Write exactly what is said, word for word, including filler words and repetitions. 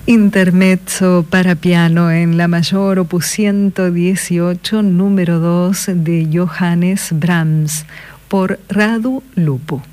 Intermezzo para piano en la mayor opus ciento dieciocho, número dos de Johannes Brahms, por Radu Lupu.